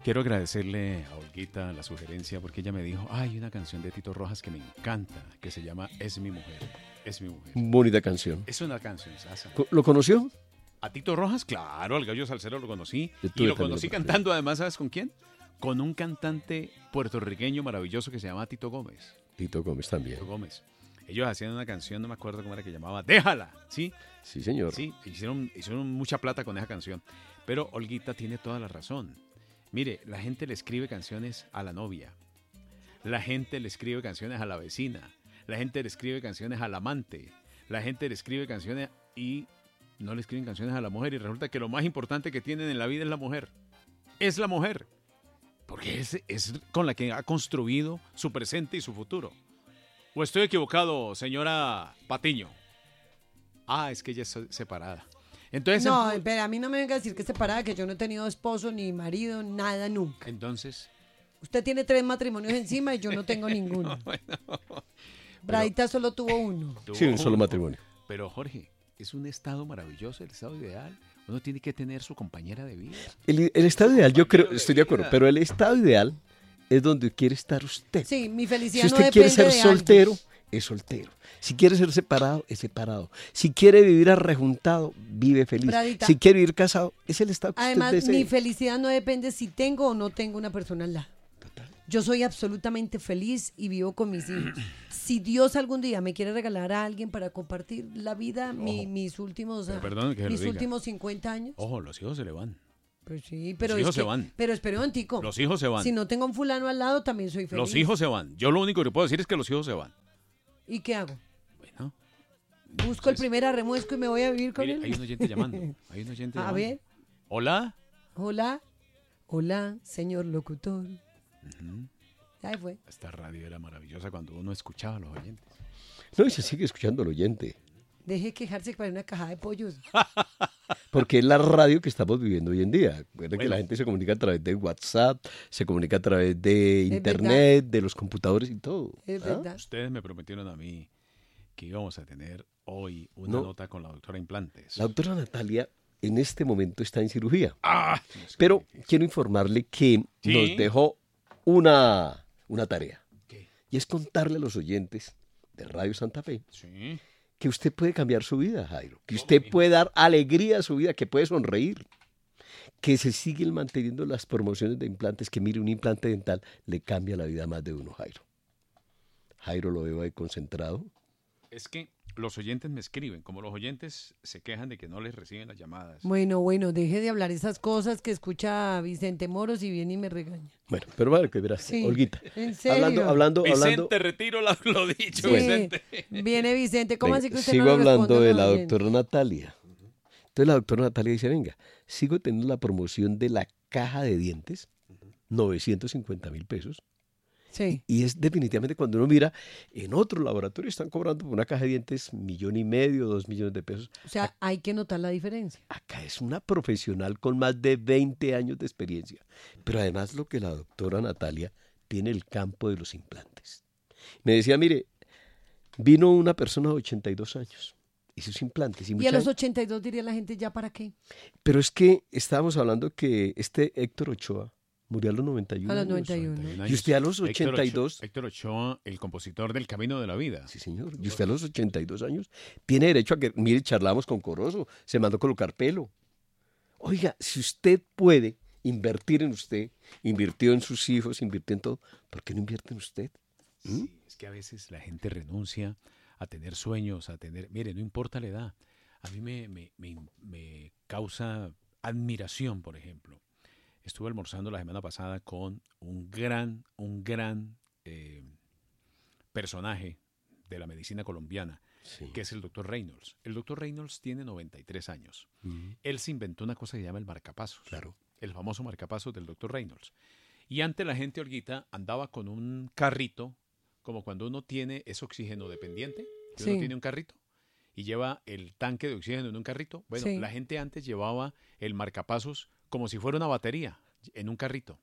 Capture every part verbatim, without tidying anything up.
Quiero agradecerle a Olguita la sugerencia porque ella me dijo, hay una canción de Tito Rojas que me encanta, que se llama Es mi mujer, es mi mujer. Bonita canción. Es una canción, Sasa. ¿Lo conoció? ¿A Tito Rojas? Claro, al Gallo Salsero lo conocí. Yo Y tuve lo también conocí la cantando además, ¿sabes con quién? Con un cantante puertorriqueño maravilloso que se llama Tito Gómez. Tito Gómez también. Tito Gómez. Ellos hacían una canción, no me acuerdo cómo era que llamaba, Déjala, ¿sí? Sí, señor. Sí, hicieron, hicieron mucha plata con esa canción. Pero Olguita tiene toda la razón. Mire, la gente le escribe canciones a la novia. La gente le escribe canciones a la vecina. La gente le escribe canciones al amante. La gente le escribe canciones y no le escriben canciones a la mujer. Y resulta que lo más importante que tienen en la vida es la mujer. Es la mujer. Porque es, es con la que ha construido su presente y su futuro. ¿O estoy equivocado, señora Patiño? Ah, es que ella es separada. Entonces, No, en- pero a mí no me venga a decir que separada, que yo no he tenido esposo, ni marido, nada, nunca. entonces, Usted tiene tres matrimonios encima y yo no tengo ninguno. Bradita solo tuvo uno. tuvo Sí, un solo uno. matrimonio. Pero Jorge, es un estado maravilloso, el estado ideal. Uno tiene que tener su compañera de vida. El, el estado ideal, yo creo, Compañero de estoy de acuerdo, vida. pero el estado ideal es donde quiere estar usted. Sí, mi felicidad Si no usted depende quiere ser de alguien. soltero, es soltero. Si quiere ser separado, es separado. Si quiere vivir arrejuntado, vive feliz. Bradita. Si quiere vivir casado, es el estado que Además, usted mi desee. felicidad no depende si tengo o no tengo una persona al lado. Yo soy absolutamente feliz y vivo con mis hijos. Si Dios algún día me quiere regalar a alguien para compartir la vida, mi- mis últimos Pero perdón que se lo mis diga. últimos cincuenta años, Ojo, los hijos se le van. pues sí, pero hijos es se que- van. pero espere un momentico. Los hijos se van. Si no tengo un fulano al lado, también soy feliz. Los hijos se van. Yo lo único que puedo decir es que los hijos se van. ¿Y qué hago? Bueno, Busco el primer arremuesco y me voy a vivir con mire, él. hay un oyente llamando. Hay un oyente A llamando. ver. Hola. Hola, hola, señor locutor. Ahí fue. Esta radio era maravillosa cuando uno escuchaba a los oyentes. No, y se sigue escuchando el oyente. Deje quejarse para una caja de pollos. Porque es la radio que estamos viviendo hoy en día. Recuerden que Bueno. la gente se comunica a través de WhatsApp, se comunica a través de Es internet, de los computadores y todo. Es ¿Ah? verdad. Ustedes me prometieron a mí que íbamos a tener hoy una No. nota con la doctora Implantes. La doctora Natalia en este momento está en cirugía. Ah, Pero quiero informarle que Sí. nos dejó una, una tarea. ¿Qué? Y es contarle a los oyentes de Radio Santa Fe Sí. que usted puede cambiar su vida, Jairo. Que usted puede dar alegría a su vida, que puede sonreír. Que se siguen manteniendo las promociones de implantes, que mire, un implante dental le cambia la vida a más de uno, Jairo. Jairo lo veo ahí concentrado. Es que los oyentes me escriben. Como los oyentes se quejan de que no les reciben las llamadas. Bueno, bueno, deje de hablar esas cosas que escucha Vicente Moros y viene y me regaña. Bueno, pero vale que verás, Sí, Olguita. ¿en serio? Hablando, hablando, Vicente, hablando. retiro la- lo dicho, Sí, Vicente. viene Vicente, ¿cómo Venga, así que usted sigo no le hablando responde a de los la oyentes? doctora Natalia. Entonces la doctora Natalia dice, venga, sigo teniendo la promoción de la caja de dientes, novecientos cincuenta mil pesos. Sí. Y es definitivamente cuando uno mira, en otro laboratorio están cobrando por una caja de dientes millón y medio, dos millones de pesos. O sea, hay que notar la diferencia. Acá es una profesional con más de veinte años de experiencia. Pero además lo que la doctora Natalia tiene el campo de los implantes. Me decía, mire, vino una persona de ochenta y dos años. Y sus implantes. Y, Y a mucha- los ochenta y dos diría la gente, ¿ya para qué? Pero es que estábamos hablando que este Héctor Ochoa murió a los noventa y uno A los años. noventa y uno. ¿Y usted a los Héctor ochenta y dos? Ochoa, Héctor Ochoa, el compositor del Camino de la Vida. Sí, señor. Y usted a los ochenta y dos años tiene derecho a que, mire, charlamos con Corozo, se mandó colocar pelo. Oiga, si usted puede invertir en usted, invirtió en sus hijos, invirtió en todo, ¿por qué no invierte en usted? ¿Mm? Sí, es que a veces la gente renuncia a tener sueños, a tener... Mire, no importa la edad. A mí me, me, me, me causa admiración, por ejemplo. Estuve almorzando la semana pasada con un gran, un gran eh, personaje de la medicina colombiana, Sí. que es el doctor Reynolds. El doctor Reynolds tiene noventa y tres años. Mm, Él se inventó una cosa que se llama el marcapasos. Claro. El famoso marcapasos del doctor Reynolds. Y antes la gente, Olguita, andaba con un carrito, como cuando uno tiene ese oxígeno dependiente, que Sí. uno tiene un carrito y lleva el tanque de oxígeno en un carrito. Bueno, Sí. la gente antes llevaba el marcapasos como si fuera una batería en un carrito.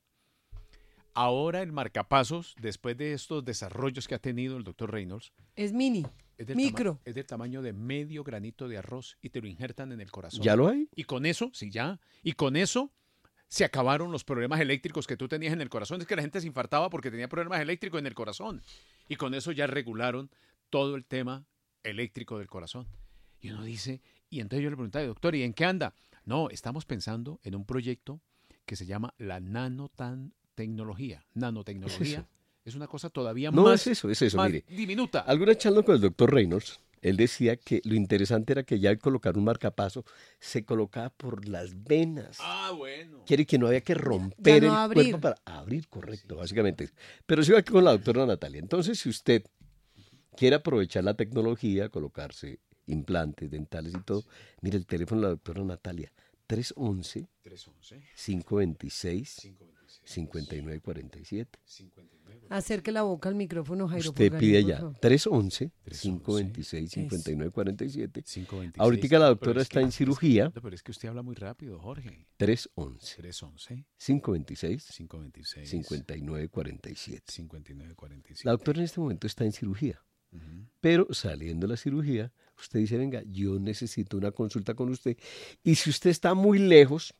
Ahora el marcapasos, después de estos desarrollos que ha tenido el doctor Reynolds, Es mini, es del, micro. tama- es del tamaño de medio granito de arroz y te lo injertan en el corazón. ¿Ya lo hay? Y con eso, sí, ya. Y con eso se acabaron los problemas eléctricos que tú tenías en el corazón. Es que la gente se infartaba porque tenía problemas eléctricos en el corazón. Y con eso ya regularon todo el tema eléctrico del corazón. Y uno dice, y entonces yo le preguntaba, doctor, ¿y en qué anda? No, estamos pensando en un proyecto que se llama la nanotecnología. Nanotecnología Es, es una cosa todavía no, más, es eso, es eso, más mire. diminuta. Alguna charla con el doctor Reynolds, él decía que lo interesante era que ya al colocar un marcapaso se colocaba por las venas. Ah, bueno. Quiere que no había que romper Ya no el abrir. cuerpo para abrir, correcto, básicamente. Pero sigo aquí con la doctora Natalia. Entonces, si usted quiere aprovechar la tecnología, colocarse implantes dentales y todo, mire el teléfono de la doctora Natalia, tres once, tres once, cinco veintiséis, cinco veintiséis, cincuenta y nueve cuarenta y siete. cincuenta y nueve. Acerque la boca al micrófono, Jairo. Usted Pulgarín, pide por ya favor. tres once, cinco veintiséis, Eso. cincuenta y nueve cuarenta y siete. cinco veintiséis. Ahorita la No, doctora pero es está que- en cirugía. es que- pero es que usted habla muy rápido, Jorge. tres once, tres once, cinco veintiséis, cinco veintiséis, cincuenta y nueve cuarenta y siete. cincuenta y nueve cuarenta y siete. La doctora en este momento está en cirugía. Ujú. Pero saliendo de la cirugía, usted dice, venga, yo necesito una consulta con usted. Y si usted está muy lejos,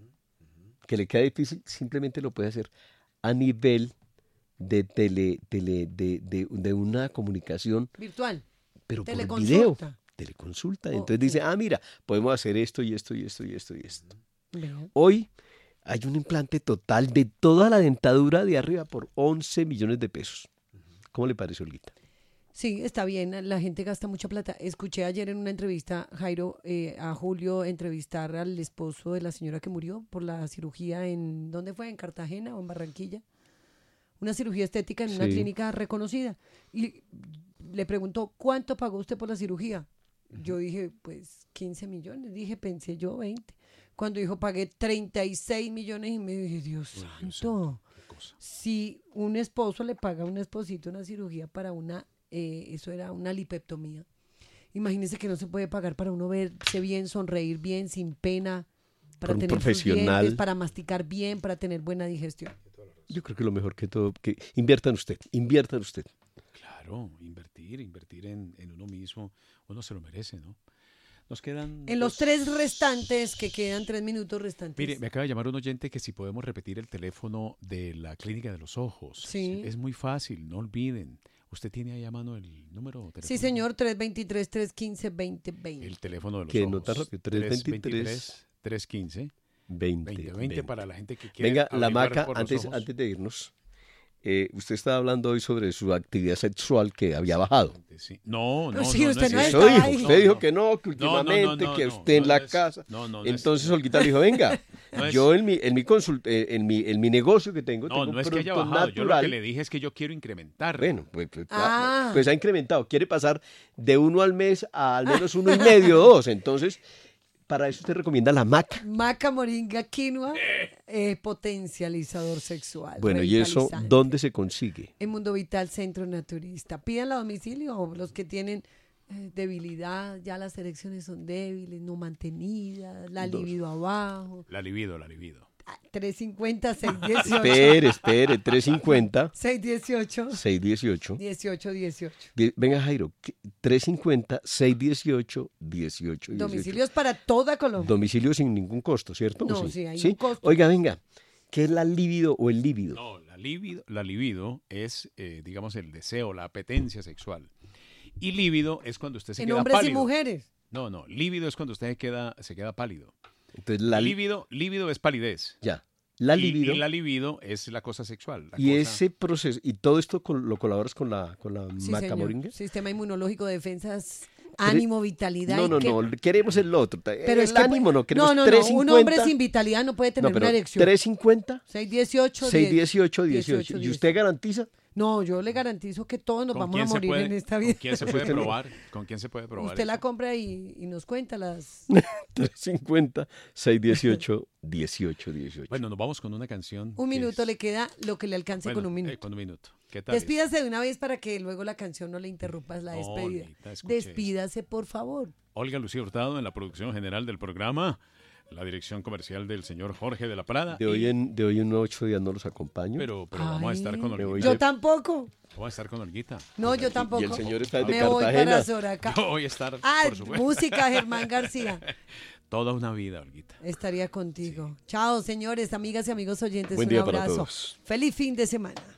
que le queda difícil, simplemente lo puede hacer a nivel de, tele, tele, de, de, de una comunicación, Virtual. pero por video. Teleconsulta. Teleconsulta. Oh, Entonces sí. dice, ah, mira, podemos hacer esto y esto y esto y esto y esto. Vea. Hoy hay un implante total de toda la dentadura de arriba por once millones de pesos. ¿Cómo le parece, Olguita? Sí, está bien, la gente gasta mucha plata. Escuché ayer en una entrevista, Jairo, eh, a Julio entrevistar al esposo de la señora que murió por la cirugía en, ¿dónde fue? ¿En Cartagena o en Barranquilla? Una cirugía estética en una Sí. clínica reconocida. Y le preguntó, ¿cuánto pagó usted por la cirugía? Yo dije, pues quince millones. Dije, pensé yo veinte. Cuando dijo, pagué treinta y seis millones y medio, dije, Dios Uy, Dios santo. Qué cosa. Si un esposo le paga a un esposito una cirugía para una, eh, eso era una lipectomía, imagínese que no se puede pagar para uno verse bien, sonreír bien, sin pena, para Por un tener sus profesional. dientes, para masticar bien, para tener buena digestión. Yo creo que lo mejor que todo, que invierta en usted, invierta en usted. Claro, invertir, invertir en, en uno mismo, uno se lo merece, ¿no? Nos quedan... En los dos- tres restantes, que quedan tres minutos restantes. Mire, me acaba de llamar un oyente que si podemos repetir el teléfono de la Clínica de los Ojos. Sí. Es muy fácil, no olviden. ¿Usted tiene ahí a mano el número telefónico? Sí, señor, tres veintitrés, trescientos quince, veinte veinte. El teléfono de los Que ojos. nota rápido, tres veintitrés, trescientos quince, veinte, veinte, veinte veinte. para la gente que quiere Venga, la averiguar maca, por los antes, ojos. antes de irnos, eh, usted estaba hablando hoy sobre su actividad sexual que había bajado. Sí. No, no, Pero no. sí, no usted es no eso. Eso estaba dijo, ahí. usted No, dijo no. que no, que No, no, no, últimamente, no, que no, usted en no la es- casa. no, no, no es- Entonces Olguita le dijo, venga, No es- yo en mi, en mi consult, eh, en mi, en mi negocio que tengo, No, tengo no es que haya producto bajado. Yo lo natural. que le dije es que yo quiero incrementar. Bueno, pues, pues, Ah. pues ha incrementado. Quiere pasar de uno al mes a al menos uno y medio o dos. Entonces, para eso usted recomienda la maca. Maca, moringa, quinoa, eh, potencializador sexual. Bueno, ¿y eso revitalizante. dónde se consigue? En Mundo Vital Centro Naturista. Pídanla a domicilio o los que tienen eh, debilidad, ya las erecciones son débiles, no mantenidas, la Dos. libido abajo. La libido, la libido. Ah, trescientos cincuenta, seiscientos dieciocho. Espere, espere, trescientos cincuenta, seiscientos dieciocho. seiscientos dieciocho. dieciocho dieciocho. Die- Venga, Jairo, ¿qué? trescientos cincuenta, seiscientos dieciocho, dieciocho, dieciocho. Domicilios para toda Colombia. Domicilio sin ningún costo, ¿cierto? No, ¿O sí, hay un costo. Oiga, venga, ¿qué es la libido o el líbido? No, la libido, la libido es, eh, digamos, el deseo, la apetencia sexual. Y lívido es cuando usted se en queda hombres pálido. y mujeres. No, no, lívido es cuando usted queda, se queda pálido. Entonces, la, li- Lívido, lívido es palidez. ya, la Y- libido. Y, la libido es la cosa sexual. la Y cosa- ese proceso, y todo esto con- lo colaboras con la, con la Sí, maca señor. moringa. Sistema inmunológico, defensas, ánimo, vitalidad. No, y no, que- no, queremos el otro. Pero el es que, ánimo no, queremos no, no, no, trescientos cincuenta. un hombre sin vitalidad no puede tener No, pero una erección. trescientos cincuenta, seiscientos dieciocho, seiscientos dieciocho, dieciocho. ¿Y usted garantiza? No, yo le garantizo que todos nos ¿Con vamos quién a se morir puede- en esta ¿Con vida. quién se puede Usted no- probar? ¿Con quién se puede probar Usted la eso? compra y, y nos cuenta las... trescientos cincuenta, seiscientos dieciocho, dieciocho, dieciocho. Bueno, nos vamos con una canción. Un que minuto es- le queda lo que le alcance Bueno, con un eh, minuto. con un minuto. ¿Qué tal? es? Despídase de una vez para que luego la canción no le interrumpas la No, despedida. Olguita, escuche Despídase, por favor. Olga Lucía Hurtado en la producción general del programa, la dirección comercial del señor Jorge de la Prada. De hoy y- en, de hoy en ocho días no los acompaño. Pero, pero vamos a estar con Ay, voy Olguita. Yo tampoco. Vamos a estar con Olguita. No, yo tampoco. Y el señor está de Me voy Cartagena. para Soracá. Yo voy a estar, Ah, por supuesto. música, Germán García. Toda una vida, Olguita. Estaría contigo. Sí. Chao, señores, amigas y amigos oyentes. Buen un día abrazo. para todos. Feliz fin de semana.